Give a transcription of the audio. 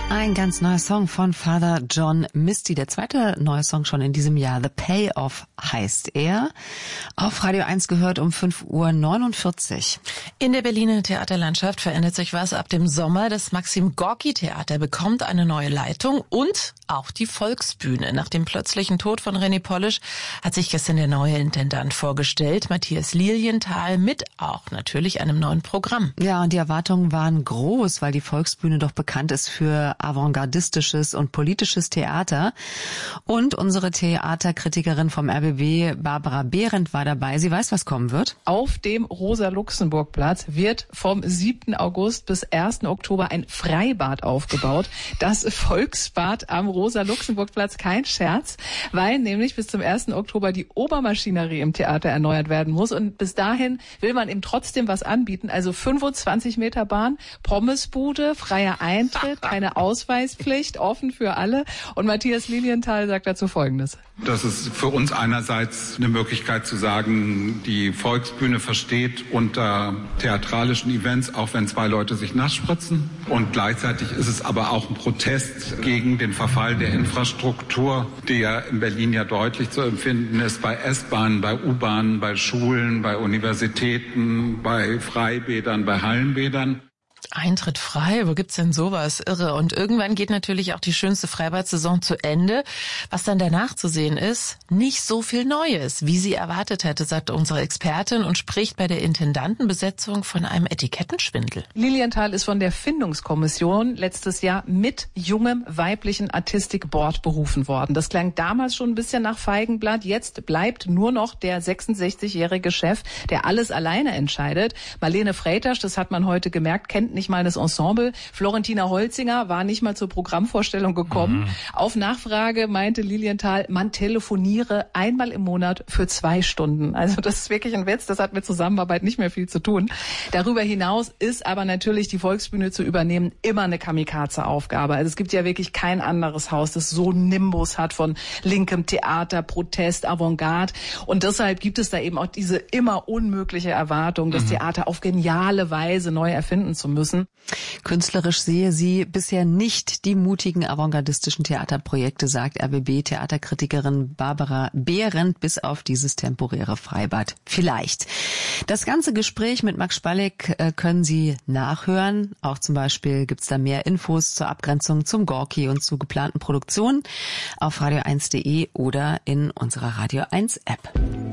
Ein ganz neuer Song von Father John Misty. Der zweite neue Song schon in diesem Jahr. The Payoff heißt er. Auf Radio 1 gehört um 5:49 Uhr. In der Berliner Theaterlandschaft verändert sich was ab dem Sommer. Das Maxim-Gorki-Theater bekommt eine neue Leitung und auch die Volksbühne. Nach dem plötzlichen Tod von René Polisch hat sich gestern der neue Intendant vorgestellt, Matthias Lilienthal, mit auch natürlich einem neuen Programm. Ja, und die Erwartungen waren groß, weil die Volksbühne doch bekannt ist für avantgardistisches und politisches Theater. Und unsere Theaterkritikerin vom RBB, Barbara Behrendt, war dabei. Sie weiß, was kommen wird. Auf dem Rosa-Luxemburg-Platz wird vom 7. August bis 1. Oktober ein Freibad aufgebaut. Das Volksbad am Rosa-Luxemburg-Platz, kein Scherz, weil nämlich bis zum 1. Oktober die Obermaschinerie im Theater erneuert werden muss. Und bis dahin will man eben trotzdem was anbieten. Also 25 Meter Bahn, Pommesbude, freier Eintritt, keine Ausweispflicht, offen für alle. Und Matthias Lilienthal sagt dazu Folgendes. Das ist für uns einerseits eine Möglichkeit zu sagen, die Volksbühne versteht unter theatralischen Events, auch wenn zwei Leute sich nass spritzen. Und gleichzeitig ist es aber auch ein Protest gegen den Verfall der Infrastruktur, der in Berlin ja deutlich zu empfinden ist, bei S-Bahnen, bei U-Bahnen, bei Schulen, bei Universitäten, bei Freibädern, bei Hallenbädern. Eintritt frei, wo gibt's denn sowas? Irre. Und irgendwann geht natürlich auch die schönste Freibad-Saison zu Ende. Was dann danach zu sehen ist, nicht so viel Neues, wie sie erwartet hätte, sagt unsere Expertin und spricht bei der Intendantenbesetzung von einem Etikettenschwindel. Lilienthal ist von der Findungskommission letztes Jahr mit jungem weiblichen Artistic-Board berufen worden. Das klang damals schon ein bisschen nach Feigenblatt. Jetzt bleibt nur noch der 66-jährige Chef, der alles alleine entscheidet. Marlene Freytasch, das hat man heute gemerkt, kennt nicht mal das Ensemble. Florentina Holzinger war nicht mal zur Programmvorstellung gekommen. Auf Nachfrage meinte Lilienthal, man telefoniere einmal im Monat für 2 Stunden. Also das ist wirklich ein Witz. Das hat mit Zusammenarbeit nicht mehr viel zu tun. Darüber hinaus ist aber natürlich die Volksbühne zu übernehmen immer eine Kamikaze-Aufgabe. Also es gibt ja wirklich kein anderes Haus, das so einen Nimbus hat von linkem Theater, Protest, Avantgarde. Und deshalb gibt es da eben auch diese immer unmögliche Erwartung, das Theater auf geniale Weise neu erfinden zu müssen. Künstlerisch sehe sie bisher nicht die mutigen avantgardistischen Theaterprojekte, sagt RBB-Theaterkritikerin Barbara Behrendt, bis auf dieses temporäre Freibad. Vielleicht. Das ganze Gespräch mit Max Spalleck können Sie nachhören. Auch zum Beispiel gibt's da mehr Infos zur Abgrenzung zum Gorki und zu geplanten Produktionen auf radio1.de oder in unserer Radio 1 App.